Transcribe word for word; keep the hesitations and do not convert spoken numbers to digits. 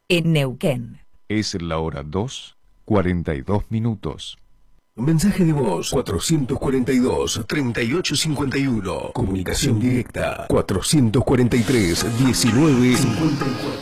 en Neuquén. Es la hora dos, cuarenta y dos minutos. Mensaje de voz cuatrocientos cuarenta y dos, treinta y ocho cincuenta y uno. Comunicación directa cuatrocientos cuarenta y tres, diecinueve cincuenta y cuatro.